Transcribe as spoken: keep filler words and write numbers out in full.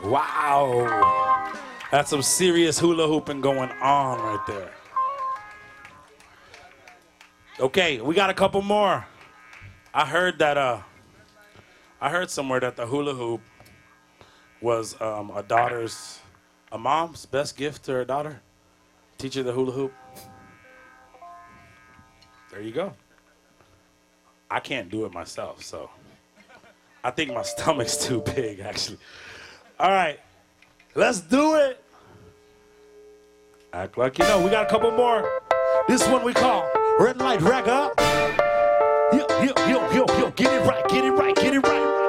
Wow. That's some serious hula hooping going on right there. Okay, we got a couple more. I heard that, uh, I heard somewhere that the hula hoop was um, a daughter's, a mom's best gift to her daughter. Teach her the hula hoop. There you go. I can't do it myself, so I think my stomach's too big, actually. All right, let's do it. Act like you know. We got a couple more. This one we call Red Light Ragga. Yo, yo, yo, yo, yo, get it right, get it right, get it right.